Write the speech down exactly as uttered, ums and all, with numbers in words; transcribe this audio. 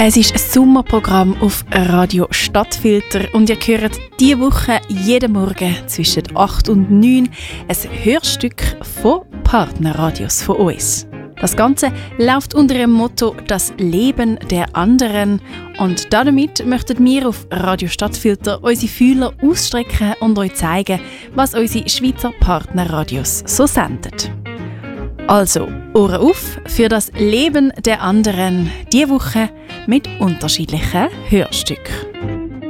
Es ist ein Sommerprogramm auf Radio Stadtfilter und ihr hört diese Woche jeden Morgen zwischen acht und neun ein Hörstück von Partnerradios von uns. Das Ganze läuft unter dem Motto «Das Leben der anderen» und damit möchten wir auf Radio Stadtfilter unsere Fühler ausstrecken und euch zeigen, was unsere Schweizer Partnerradios so senden. Also, Ohren auf für das Leben der anderen, diese Woche mit unterschiedlichen Hörstücken.